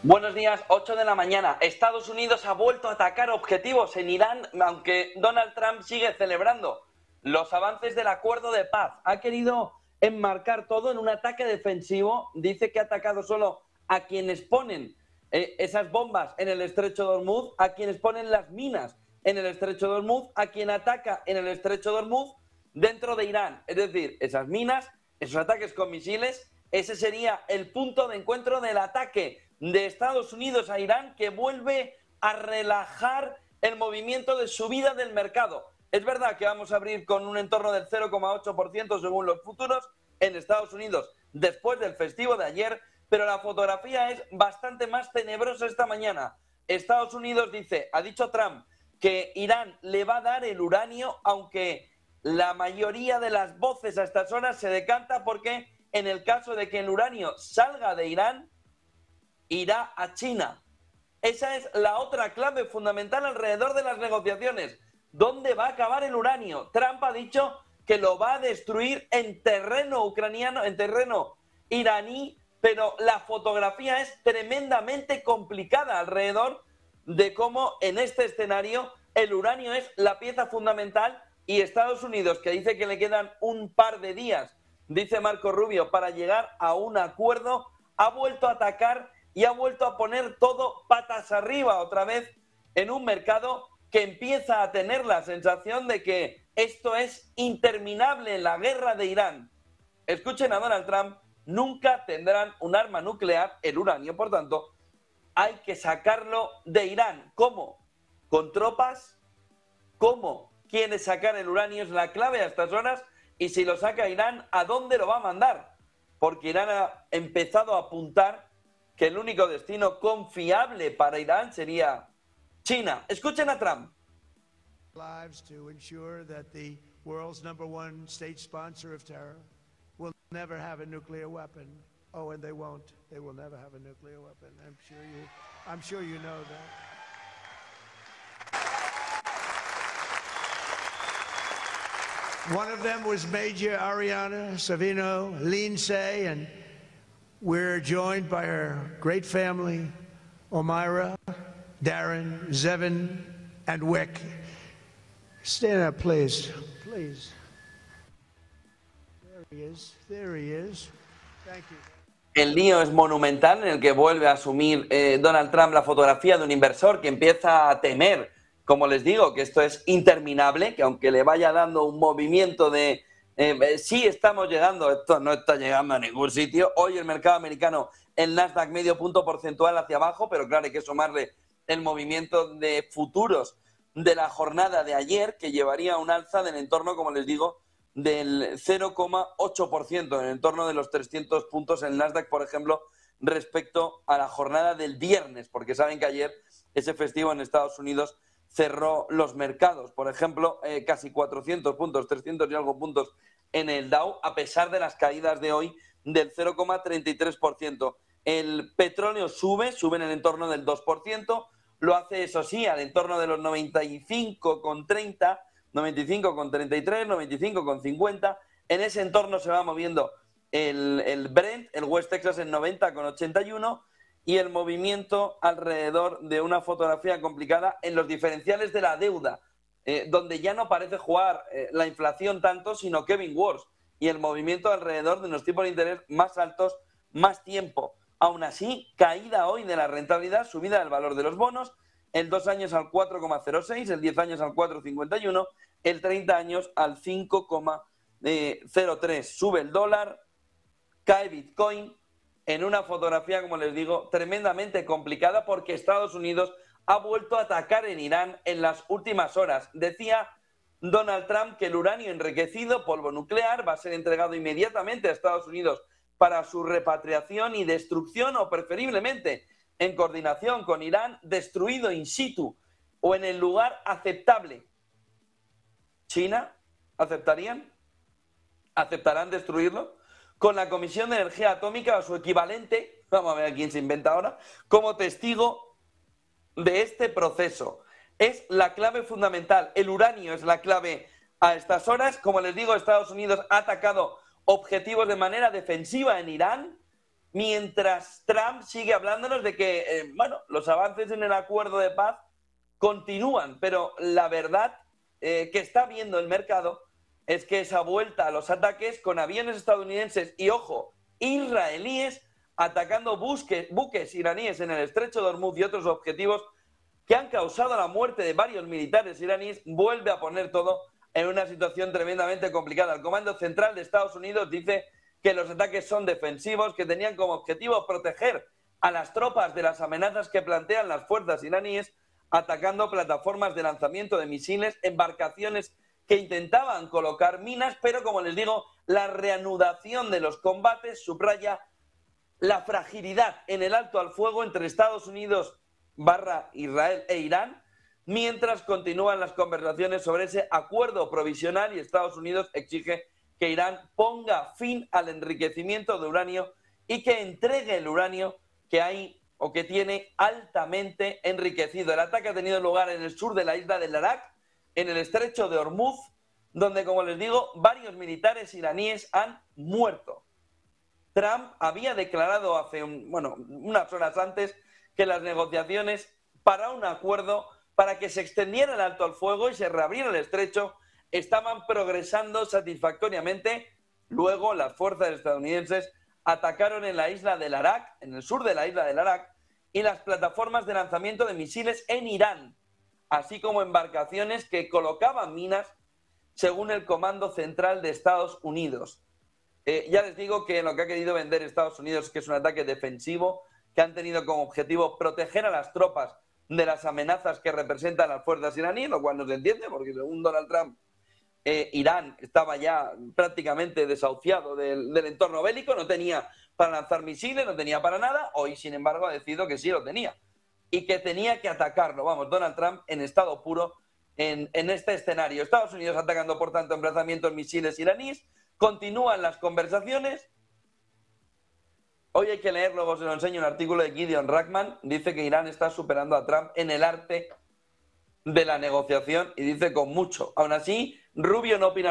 Buenos días, 8 de la mañana. Estados Unidos ha vuelto a atacar objetivos en Irán, aunque Donald Trump sigue celebrando los avances del acuerdo de paz. Ha querido enmarcar todo en un ataque defensivo. Dice que ha atacado solo a quienes ponen esas bombas en el estrecho de Hormuz, a quienes ponen las minas en el estrecho de Hormuz, a quien ataca en el estrecho de Hormuz dentro de Irán. Es decir, esas minas, esos ataques con misiles, ese sería el punto de encuentro del ataque de Estados Unidos a Irán, que vuelve a relajar el movimiento de subida del mercado. Es verdad que vamos a abrir con un entorno del 0,8% según los futuros en Estados Unidos después del festivo de ayer, pero la fotografía es bastante más tenebrosa esta mañana. Estados Unidos dice, ha dicho Trump, que Irán le va a dar el uranio, aunque la mayoría de las voces a estas horas se decanta porque en el caso de que el uranio salga de Irán, irá a China. Esa es la otra clave fundamental alrededor de las negociaciones. ¿Dónde va a acabar el uranio? Trump ha dicho que lo va a destruir en terreno ucraniano, en terreno iraní, pero la fotografía es tremendamente complicada alrededor de cómo en este escenario el uranio es la pieza fundamental y Estados Unidos, que dice que le quedan un par de días, dice Marco Rubio, para llegar a un acuerdo, ha vuelto a atacar y ha vuelto a poner todo patas arriba otra vez en un mercado que empieza a tener la sensación de que esto es interminable, la guerra de Irán. Escuchen a Donald Trump, nunca tendrán un arma nuclear, el uranio, por tanto, hay que sacarlo de Irán. ¿Cómo? ¿Con tropas? ¿Cómo quiere sacar el uranio? Es la clave a estas horas. Y si lo saca Irán, ¿a dónde lo va a mandar? Porque Irán ha empezado a apuntar que el único destino confiable para Irán sería China. Escuchen a Trump. Lives to ensure that the world's #1 state sponsor of terror will never have a nuclear weapon. Oh, and they won't. They will never have a nuclear weapon. I'm sure you know that. One of them was Major Ariana Savino Lindsay, and we're joined by her great family, Omira, Darren, Zevin, and Wick. Stand up, please. Please. There he is. There he is. Thank you. El lío es monumental en el que vuelve a asumir Donald Trump la fotografía de un inversor que empieza a temer, como les digo, que esto es interminable, que aunque le vaya dando un movimiento de sí estamos llegando, esto no está llegando a ningún sitio. Hoy el mercado americano, el Nasdaq medio punto porcentual hacia abajo, pero claro, hay que sumarle el movimiento de futuros de la jornada de ayer, que llevaría a un alza del entorno, como les digo, del 0,8%, en el entorno de los 300 puntos en el Nasdaq, por ejemplo, respecto a la jornada del viernes, porque saben que ayer ese festivo en Estados Unidos cerró los mercados. Por ejemplo, casi 400 puntos, 300 y algo puntos en el Dow, a pesar de las caídas de hoy del 0,33%. El petróleo sube en el entorno del 2%, lo hace, eso sí, al entorno de los 95,30, 95,33, 95,50. En ese entorno se va moviendo el Brent, el West Texas en 90,81, y el movimiento alrededor de una fotografía complicada en los diferenciales de la deuda, donde ya no parece jugar la inflación tanto, sino Kevin Walsh, y el movimiento alrededor de los tipos de interés más altos, más tiempo. Aún así, caída hoy de la rentabilidad, subida del valor de los bonos, el 2 años al 4,06, el 10 años al 4,51, el 30 años al 5,03. Sube el dólar, cae Bitcoin, en una fotografía, como les digo, tremendamente complicada, porque Estados Unidos ha vuelto a atacar en Irán en las últimas horas. Decía Donald Trump que el uranio enriquecido, polvo nuclear, va a ser entregado inmediatamente a Estados Unidos para su repatriación y destrucción, o preferiblemente en coordinación con Irán, destruido in situ o en el lugar aceptable. ¿China? ¿Aceptarían? ¿Aceptarán destruirlo? Con la Comisión de Energía Atómica o su equivalente, vamos a ver a quién se inventa ahora, como testigo de este proceso. Es la clave fundamental. El uranio es la clave a estas horas. Como les digo, Estados Unidos ha atacado objetivos de manera defensiva en Irán, mientras Trump sigue hablándonos de que, los avances en el acuerdo de paz continúan, pero la verdad que está viendo el mercado es que esa vuelta a los ataques con aviones estadounidenses y, ojo, israelíes, atacando buques iraníes en el estrecho de Hormuz y otros objetivos que han causado la muerte de varios militares iraníes, vuelve a poner todo en una situación tremendamente complicada. El Comando Central de Estados Unidos dice que los ataques son defensivos, que tenían como objetivo proteger a las tropas de las amenazas que plantean las fuerzas iraníes, atacando plataformas de lanzamiento de misiles, embarcaciones que intentaban colocar minas, pero como les digo, la reanudación de los combates subraya la fragilidad en el alto al fuego entre Estados Unidos / Israel e Irán, mientras continúan las conversaciones sobre ese acuerdo provisional y Estados Unidos exige que Irán ponga fin al enriquecimiento de uranio y que entregue el uranio que hay o que tiene altamente enriquecido. El ataque ha tenido lugar en el sur de la isla del Arak, en el estrecho de Hormuz, donde, como les digo, varios militares iraníes han muerto. Trump había declarado hace unas horas antes que las negociaciones para un acuerdo para que se extendiera el alto al fuego y se reabriera el estrecho estaban progresando satisfactoriamente. Luego las fuerzas estadounidenses atacaron en la isla del Arak, en el sur de la isla del Arak, y las plataformas de lanzamiento de misiles en Irán, así como embarcaciones que colocaban minas, según el Comando Central de Estados Unidos. Ya les digo que lo que ha querido vender Estados Unidos es que es un ataque defensivo, que han tenido como objetivo proteger a las tropas de las amenazas que representan las fuerzas iraníes, lo cual no se entiende, porque según Donald Trump, Irán estaba ya prácticamente desahuciado del entorno bélico, no tenía para lanzar misiles, no tenía para nada. Hoy, sin embargo, ha decidido que sí lo tenía y que tenía que atacarlo. Vamos, Donald Trump en estado puro en este escenario. Estados Unidos atacando, por tanto, emplazamientos misiles iraníes. Continúan las conversaciones. Hoy hay que leer, luego se lo enseño, un artículo de Gideon Rachman. Dice que Irán está superando a Trump en el arte de la negociación y dice con mucho. Aún así, Rubio no opina